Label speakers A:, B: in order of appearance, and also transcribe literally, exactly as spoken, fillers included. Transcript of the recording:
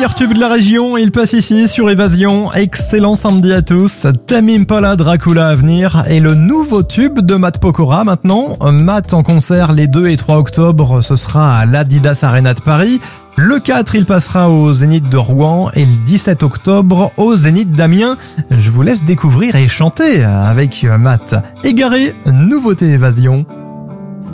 A: meilleurs tubes de la région, il passe ici sur Évasion. Excellent samedi à tous. Tame Impala, Dracula à venir et le nouveau tube de Matt Pokora maintenant. Matt en concert les deux et trois octobre, ce sera à l'Adidas Arena de Paris. Le quatre, il passera au Zénith de Rouen et le dix-sept octobre au Zénith d'Amiens. Je vous laisse découvrir et chanter avec Matt. Égaré, nouveauté Évasion.